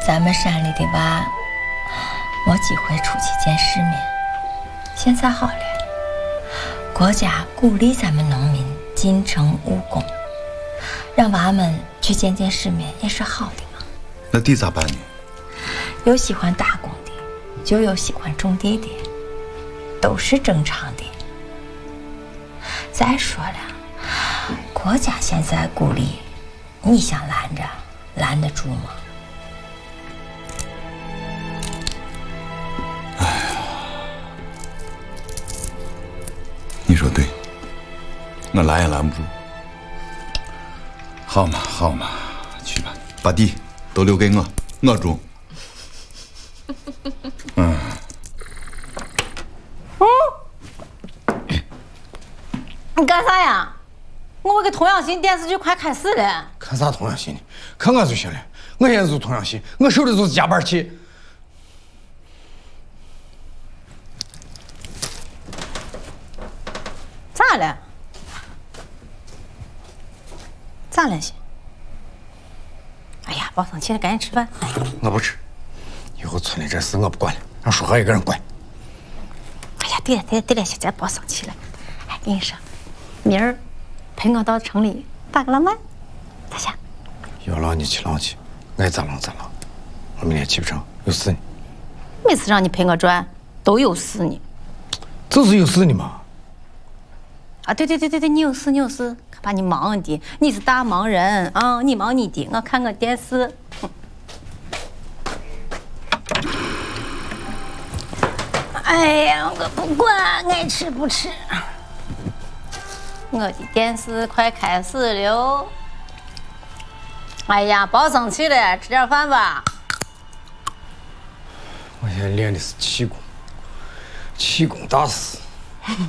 咱们山里的娃没机会出去见世面，现在好了，国家鼓励咱们农民进城务工，让娃们去见见世面也是好的嘛。 那地咋办呢？ 有喜欢打工的，就有喜欢种地的，都是正常的。再说了，国家现在鼓励，你想拦着，拦得住吗？ 哎呀，你说对，我拦也拦不住。好嘛好嘛，去吧，把地都留给我种。嗯。 你干啥呀？我们个童养媳电视剧快开始了。 看啥童养媳呢？看我就行了。我现在做童养媳，我受的就是加班气。 咋了？咋了些？哎呀，别生气了，赶紧吃饭。 我不吃，以后村里这事我不管了，让书豪一个人管。 哎呀，对了，现在别生气了。哎，跟你说，明儿陪我到城里打个浪漫，咋样？ 要浪你去浪去，爱咋浪咋浪。我明天去不成，有事呢。 每次让你陪我转，都有事呢。 就是有事呢嘛。 啊，对，你有事，可把你忙的，你是大忙人啊，你忙你的，我看个电视。哎呀，我不管，爱吃不吃。我的电视快开始了。哎呀，别生气了，吃点饭吧。 我现在练的是气功，气功大师。